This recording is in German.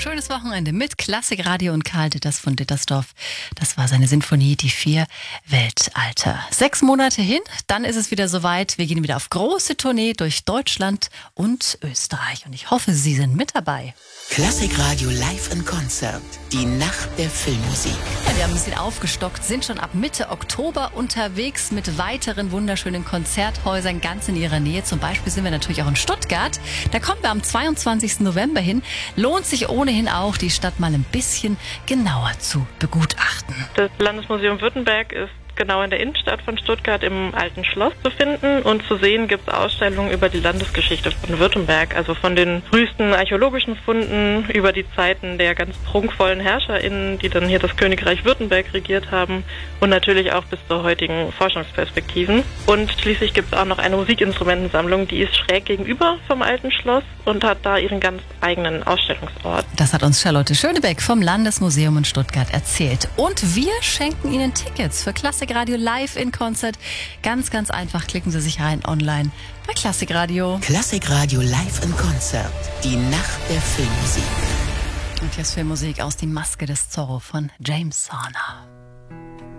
Schönes Wochenende mit Klassikradio und Karl Ditters von Dittersdorf. Das war seine Sinfonie, die 4 Weltalter. 6 Monate hin, dann ist es wieder soweit. Wir gehen wieder auf große Tournee durch Deutschland und Österreich. Und ich hoffe, Sie sind mit dabei. Klassikradio live in Konzert. Die Nacht der Filmmusik. Ja, wir haben ein bisschen aufgestockt, sind schon ab Mitte Oktober unterwegs mit weiteren wunderschönen Konzerthäusern ganz in Ihrer Nähe. Zum Beispiel sind wir natürlich auch in Stuttgart. Da kommen wir am 22. November hin. Lohnt sich ohnehin auch, die Stadt mal ein bisschen genauer zu begutachten. Das Landesmuseum Württemberg ist genau in der Innenstadt von Stuttgart im Alten Schloss zu finden, und zu sehen gibt es Ausstellungen über die Landesgeschichte von Württemberg, also von den frühesten archäologischen Funden über die Zeiten der ganz prunkvollen HerrscherInnen, die dann hier das Königreich Württemberg regiert haben, und natürlich auch bis zur heutigen Forschungsperspektiven. Und schließlich gibt es auch noch eine Musikinstrumentensammlung, die ist schräg gegenüber vom Alten Schloss und hat da ihren ganz eigenen Ausstellungsort. Das hat uns Charlotte Schönebeck vom Landesmuseum in Stuttgart erzählt. Und wir schenken Ihnen Tickets für Klassikradio live in Konzert. Ganz, ganz einfach klicken Sie sich rein online bei Klassikradio. Klassikradio live in Konzert. Die Nacht der Filmmusik. Und jetzt Filmmusik aus Die Maske des Zorro von James Horner.